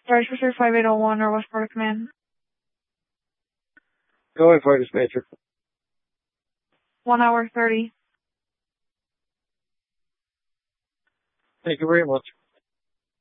Starship Pursuit 5801 or Westport Command. Going for dispatcher. 1 hour 30. Thank you very much.